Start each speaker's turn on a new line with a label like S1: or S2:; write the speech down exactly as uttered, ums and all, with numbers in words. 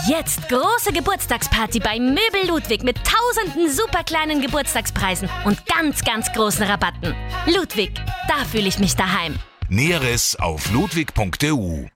S1: Jetzt große Geburtstagsparty bei Möbel Ludwig mit tausenden super kleinen Geburtstagspreisen und ganz, ganz großen Rabatten. Ludwig, da fühle ich mich daheim.
S2: Näheres auf ludwig punkt e u.